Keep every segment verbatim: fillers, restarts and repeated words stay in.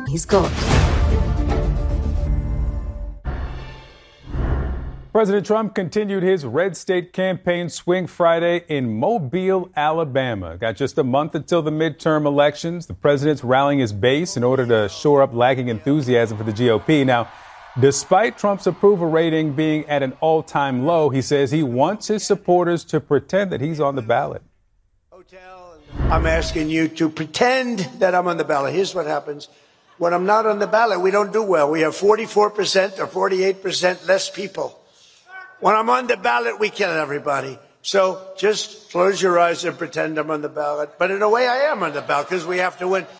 he's got. President Trump continued his red state campaign swing Friday in Mobile, Alabama. Got just a month until the midterm elections. The president's rallying his base in order to shore up lagging enthusiasm for the G O P. Now, despite Trump's approval rating being at an all-time low, he says he wants his supporters to pretend that he's on the ballot. I'm asking you to pretend that I'm on the ballot. Here's what happens. When I'm not on the ballot, we don't do well. We have forty-four percent or forty-eight percent less people. When I'm on the ballot, we kill everybody. So just close your eyes and pretend I'm on the ballot. But in a way, I am on the ballot because we have to win.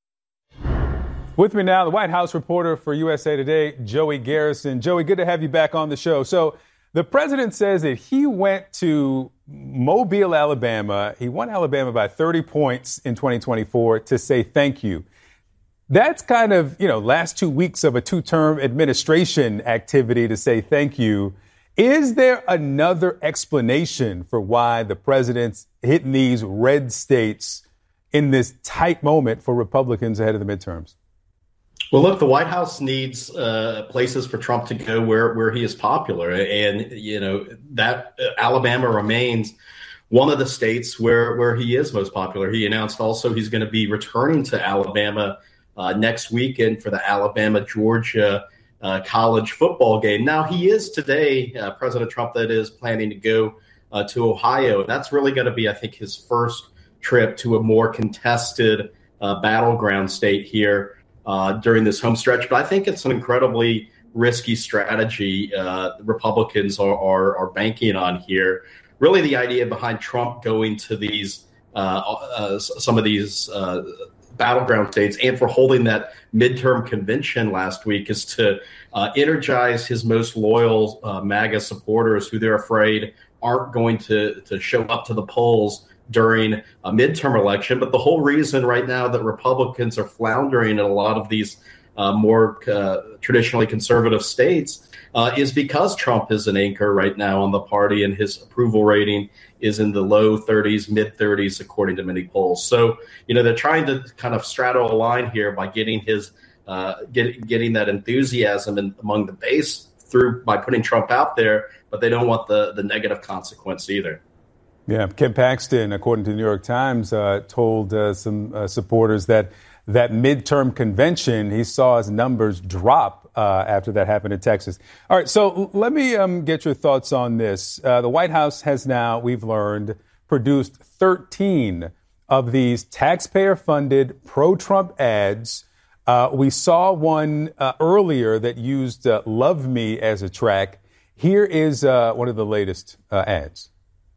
With me now, the White House reporter for U S A Today, Joey Garrison. Joey, good to have you back on the show. So the president says that he went to Mobile, Alabama. He won Alabama by thirty points in twenty twenty-four to say thank you. That's kind of, you know, last two weeks of a two-term administration activity to say thank you. Is there another explanation for why the president's hitting these red states in this tight moment for Republicans ahead of the midterms? Well, look, the White House needs uh, places for Trump to go where, where he is popular. And, you know, that uh, Alabama remains one of the states where, where he is most popular. He announced also he's going to be returning to Alabama uh, next weekend for the Alabama-Georgia uh, college football game. Now, he is today, uh, President Trump, that is, planning to go uh, to Ohio. And that's really going to be, I think, his first trip to a more contested uh, battleground state here uh, during this home stretch. But I think it's an incredibly risky strategy uh, Republicans are, are, are banking on here. Really, the idea behind Trump going to these uh, uh, some of these uh, battleground states and for holding that midterm convention last week is to uh, energize his most loyal uh, MAGA supporters who they're afraid aren't going to, to show up to the polls during a midterm election. But the whole reason right now that Republicans are floundering in a lot of these uh, more uh, traditionally conservative states uh, is because Trump is an anchor right now on the party, and his approval rating is in the low thirties, mid thirties, according to many polls. So, you know, they're trying to kind of straddle a line here by getting his uh, get, getting that enthusiasm in, among the base through by putting Trump out there, but they don't want the, the negative consequence either. Yeah, Ken Paxton, according to the New York Times, uh, told uh, some uh, supporters that that midterm convention, he saw his numbers drop uh, after that happened in Texas. All right, so let me um, get your thoughts on this. Uh, the White House has now, we've learned, produced thirteen of these taxpayer-funded pro-Trump ads. Uh, we saw one uh, earlier that used uh, Love Me as a track. Here is uh, one of the latest uh, ads.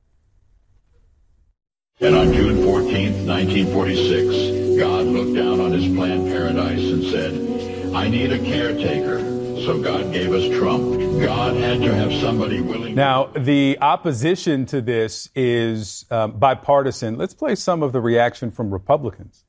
And on June fourteenth, nineteen forty-six, God looked down on his planned paradise and said, I need a caretaker. So God gave us Trump. God had to have somebody willing. Now, the opposition to this is um, bipartisan. Let's play some of the reaction from Republicans.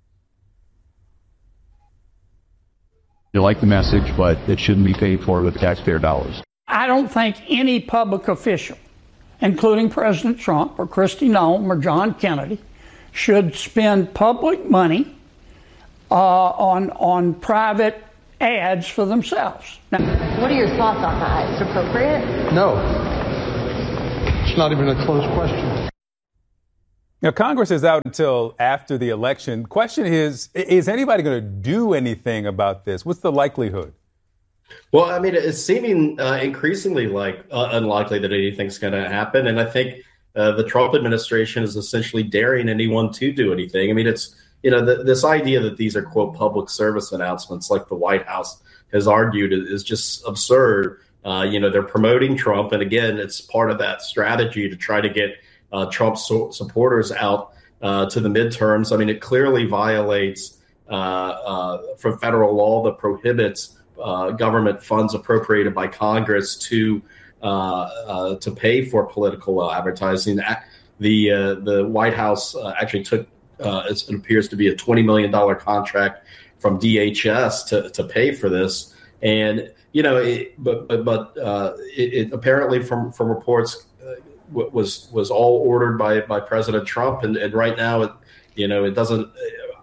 You like the message, but it shouldn't be paid for with taxpayer dollars. I don't think any public official, including President Trump or Kristi Noem or John Kennedy, should spend public money uh, on on private ads for themselves. Now, what are your thoughts on that? Is it appropriate? No. It's not even a close question. Now, Congress is out until after the election. Question is, is anybody going to do anything about this? What's the likelihood? Well, I mean, it's seeming uh, increasingly like uh, unlikely that anything's going to happen. And I think uh, the Trump administration is essentially daring anyone to do anything. I mean, it's, you know, the, this idea that these are, quote, public service announcements like the White House has argued is just absurd. Uh, you know, they're promoting Trump. And again, it's part of that strategy to try to get uh, Trump so- supporters out uh, to the midterms. I mean, it clearly violates uh, uh, from federal law that prohibits Uh, government funds appropriated by Congress to uh, uh, to pay for political advertising. The uh, the White House uh, actually took uh, it appears to be a twenty million dollars contract from D H S to, to pay for this. And you know, it, but but, but uh, it, it apparently from from reports uh, was was all ordered by by President Trump. And, and right now, it, you know, it doesn't.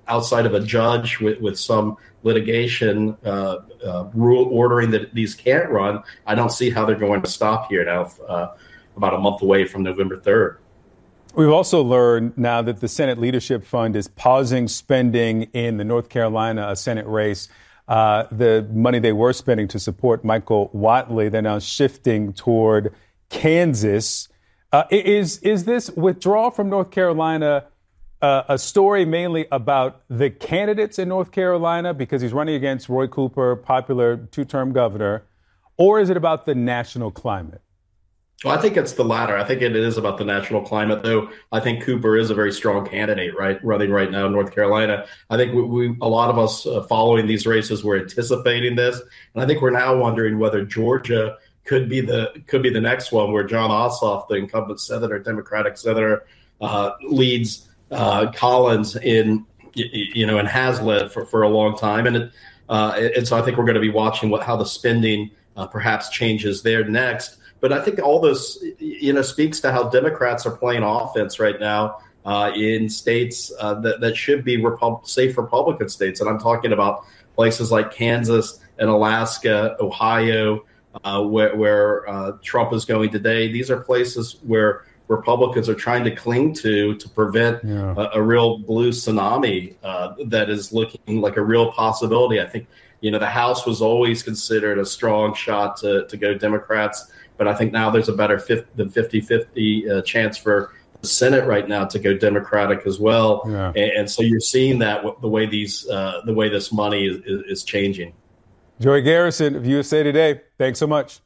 outside of a judge with, with some litigation uh, uh, rule ordering that these can't run, I don't see how they're going to stop here now, uh, about a month away from November third. We've also learned now that the Senate Leadership Fund is pausing spending in the North Carolina Senate race. Uh, the money they were spending to support Michael Whatley, they're now shifting toward Kansas. Uh, is is this withdrawal from North Carolina uh, a story mainly about the candidates in North Carolina because he's running against Roy Cooper, popular two-term governor, or is it about the national climate? Well, I think it's the latter. I think it is about the national climate, though. I think Cooper is a very strong candidate, right, running right now in North Carolina. I think we, we a lot of us uh, following these races were anticipating this, and I think we're now wondering whether Georgia could be the could be the next one, where John Ossoff, the incumbent senator, Democratic senator, uh, leads uh, Collins in, you know, and has led for, for a long time, and it, uh, and so I think we're going to be watching what how the spending uh, perhaps changes there next. But I think all this, you know, speaks to how Democrats are playing offense right now uh, in states uh, that, that should be Repub- safe Republican states. And I'm talking about places like Kansas and Alaska, Ohio, uh, where, where uh, Trump is going today. These are places where Republicans are trying to cling to to prevent yeah. a, a real blue tsunami uh, that is looking like a real possibility. I think, you know, the House was always considered a strong shot to, to go Democrats. But I think now there's a better fifty-fifty uh, chance for the Senate right now to go Democratic as well. Yeah. And, and so you're seeing that the way these uh, the way this money is, is, is changing. Joey Garrison of U S A Today, thanks so much.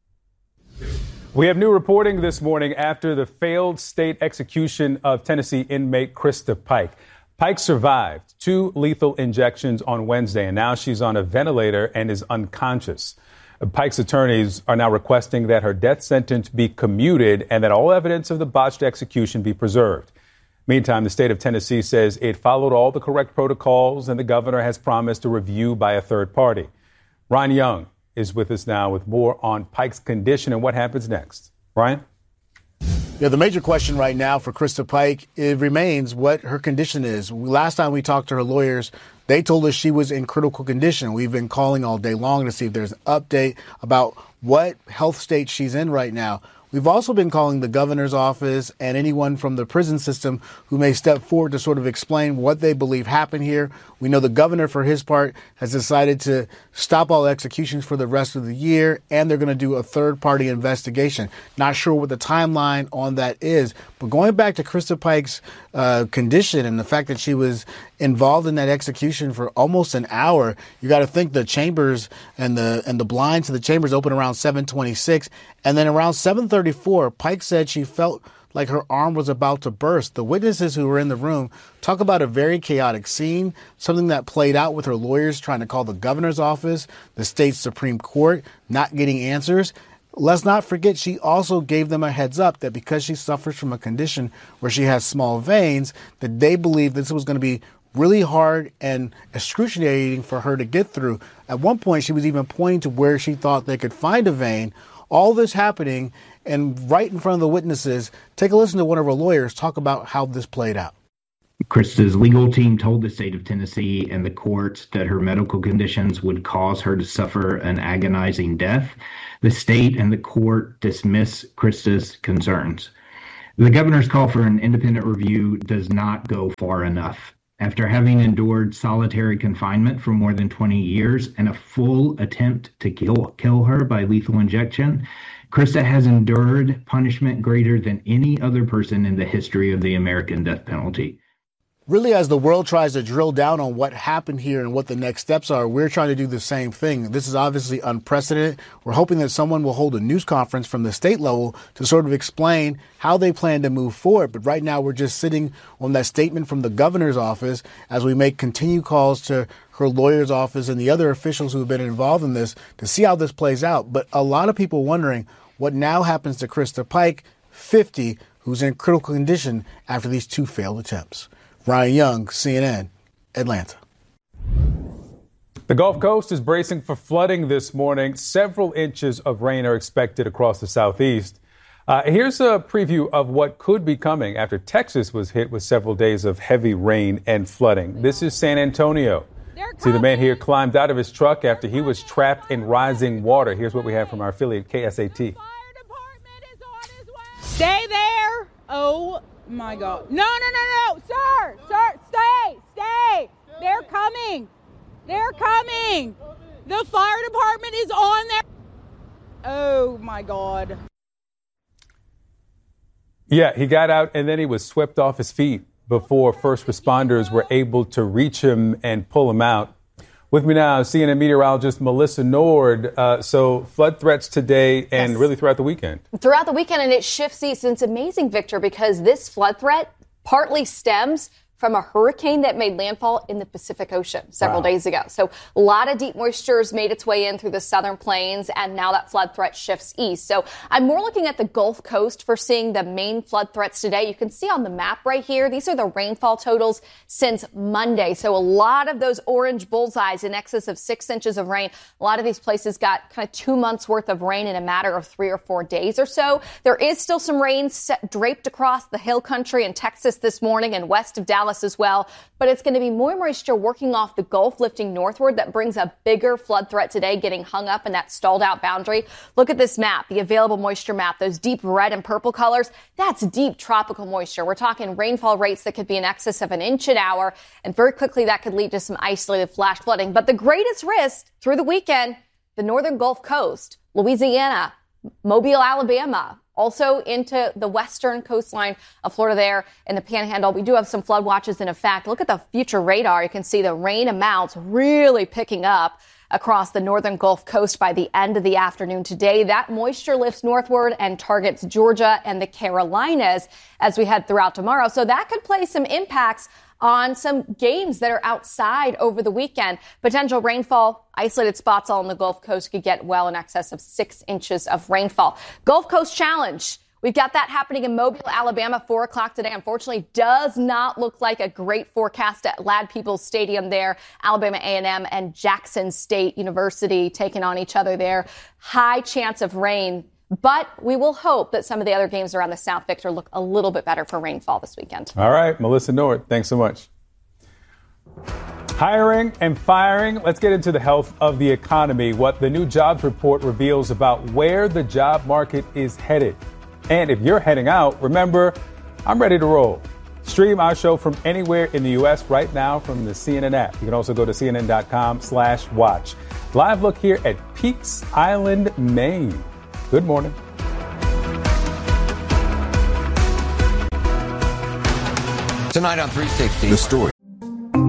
We have new reporting this morning after the failed state execution of Tennessee inmate Krista Pike. Pike survived two lethal injections on Wednesday, and now she's on a ventilator and is unconscious. Pike's attorneys are now requesting that her death sentence be commuted and that all evidence of the botched execution be preserved. Meantime, the state of Tennessee says it followed all the correct protocols and the governor has promised a review by a third party. Ryan Young is with us now with more on Pike's condition and what happens next. Ryan? Yeah, the major question right now for Krista Pike, it remains what her condition is. Last time we talked to her lawyers, they told us she was in critical condition. We've been calling all day long to see if there's an update about what health state she's in right now. We've also been calling the governor's office and anyone from the prison system who may step forward to sort of explain what they believe happened here. We know the governor, for his part, has decided to stop all executions for the rest of the year, and they're going to do a third-party investigation. Not sure what the timeline on that is, but going back to Krista Pike's uh, condition and the fact that she was involved in that execution for almost an hour, you got to think the chambers and the and the blinds to the chambers open around seven twenty-six, and then around seven thirty-four, Pike said she felt like her arm was about to burst. The witnesses who were in the room talk about a very chaotic scene, something that played out with her lawyers trying to call the governor's office, the state Supreme Court, not getting answers. Let's not forget she also gave them a heads up that because she suffers from a condition where she has small veins, that they believe this was going to be really hard and excruciating for her to get through. At one point, she was even pointing to where she thought they could find a vein. All this happening, and right in front of the witnesses, take a listen to one of her lawyers talk about how this played out. Krista's legal team told the state of Tennessee and the courts that her medical conditions would cause her to suffer an agonizing death. The state and the court dismiss Krista's concerns. The governor's call for an independent review does not go far enough. After having endured solitary confinement for more than twenty years and a full attempt to kill, kill her by lethal injection, Krista has endured punishment greater than any other person in the history of the American death penalty. Really, as the world tries to drill down on what happened here and what the next steps are, we're trying to do the same thing. This is obviously unprecedented. We're hoping that someone will hold a news conference from the state level to sort of explain how they plan to move forward. But right now, we're just sitting on that statement from the governor's office as we make continued calls to her lawyer's office and the other officials who have been involved in this to see how this plays out. But a lot of people wondering what now happens to Krista Pike, fifty, who's in critical condition after these two failed attempts. Ryan Young, C N N, Atlanta. The Gulf Coast is bracing for flooding this morning. Several inches of rain are expected across the southeast. Uh, here's a preview of what could be coming after Texas was hit with several days of heavy rain and flooding. This is San Antonio. See, the man here climbed out of his truck after he was trapped in rising water. Here's what we have from our affiliate K S A T. Stay there. Oh, my God. No, no, no, no. Sir, sir, stay, stay. They're coming. They're coming. The fire department is on there. Oh, my God. Yeah, he got out and then he was swept off his feet before first responders were able to reach him and pull him out. With me now, C N N meteorologist Melissa Nord. Uh, so flood threats today and yes. really throughout the weekend. Throughout the weekend, and it shifts east. And it's amazing, Victor, because this flood threat partly stems from a hurricane that made landfall in the Pacific Ocean several wow. days ago. So a lot of deep moisture has made its way in through the southern plains, and now that flood threat shifts east. So I'm more looking at the Gulf Coast for seeing the main flood threats today. You can see on the map right here, these are the rainfall totals since Monday. So a lot of those orange bullseyes in excess of six inches of rain. A lot of these places got kind of two months worth of rain in a matter of three or four days or so. There is still some rain set, draped across the hill country in Texas this morning and west of Dallas as well. But it's going to be more moisture working off the Gulf, lifting northward. That brings a bigger flood threat today, getting hung up in that stalled out boundary. Look at this map, the available moisture map, those deep red and purple colors. That's deep tropical moisture. We're talking rainfall rates that could be in excess of an inch an hour. And very quickly, that could lead to some isolated flash flooding. But the greatest risk through the weekend, the northern Gulf Coast, Louisiana, Mobile, Alabama, also into the western coastline of Florida there in the Panhandle. We do have some flood watches in effect. Look at the future radar. You can see the rain amounts really picking up across the northern Gulf Coast by the end of the afternoon today. That moisture lifts northward and targets Georgia and the Carolinas as we head throughout tomorrow. So that could play some impacts on some games that are outside over the weekend. Potential rainfall, isolated spots all on the Gulf Coast could get well in excess of six inches of rainfall. Gulf Coast Challenge. We've got that happening in Mobile, Alabama, four o'clock today. Unfortunately, does not look like a great forecast at Ladd Peoples Stadium there. Alabama A and M and Jackson State University taking on each other there. High chance of rain. But we will hope that some of the other games around the South, Victor, look a little bit better for rainfall this weekend. All right, Melissa Nord, thanks so much. Hiring and firing. Let's get into the health of the economy, what the new jobs report reveals about where the job market is headed. And if you're heading out, remember, I'm ready to roll. Stream our show from anywhere in the U S right now from the C N N app. You can also go to C N N dot com slash watch. Live look here at Peaks Island, Maine. Good morning. Tonight on three sixty. The story.